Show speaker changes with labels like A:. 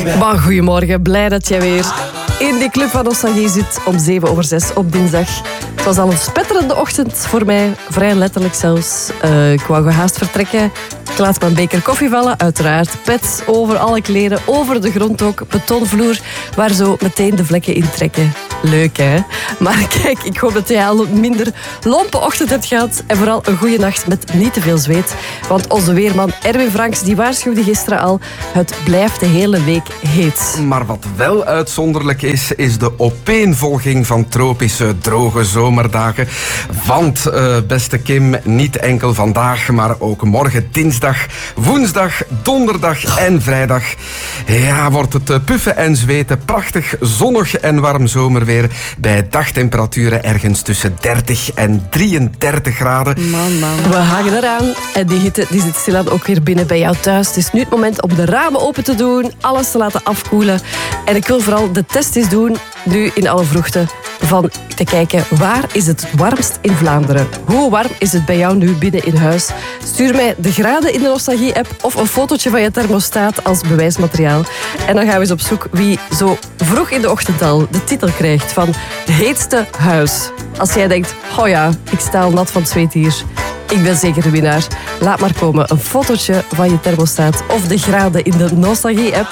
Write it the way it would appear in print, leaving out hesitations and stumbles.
A: Maar goedemorgen, blij dat jij weer in de Club van Nostalgie zit om 6:07 op dinsdag. Het was al een spetterende ochtend voor mij, vrij letterlijk zelfs. Ik wou gehaast vertrekken. Ik laat mijn beker koffie vallen, uiteraard. Pet over alle kleren, over de grond ook. Betonvloer, waar zo meteen de vlekken in trekken. Leuk, hè? Maar kijk, ik hoop dat jij al een minder lompe ochtend hebt gehad. En vooral een goede nacht met niet te veel zweet. Want onze weerman Erwin Franks die waarschuwde gisteren al. Het blijft de hele week heet.
B: Maar wat wel uitzonderlijk is de opeenvolging van tropische, droge zomerdagen. Want, beste Kim, niet enkel vandaag, maar ook morgen dinsdag, woensdag, donderdag en vrijdag. Ja, wordt het puffen en zweten prachtig zonnig en warm zomerweer. Bij dagtemperaturen ergens tussen 30 en 33 graden.
A: Man. We hangen eraan. En die hitte die zit stilaan ook weer binnen bij jou thuis. Het is nu het moment om de ramen open te doen, alles te laten afkoelen. En ik wil vooral de test eens doen, nu in alle vroegte, van te kijken waar is het warmst in Vlaanderen. Hoe warm is het bij jou nu binnen in huis? Stuur mij de graden in de Nostalgie-app of een fotootje van je thermostaat als bewijsmateriaal. En dan gaan we eens op zoek wie zo vroeg in de ochtend al de titel krijgt van heetste huis. Als jij denkt, oh ja, ik sta al nat van het zweet hier. Ik ben zeker de winnaar. Laat maar komen een fotootje van je thermostaat of de graden in de Nostalgie-app.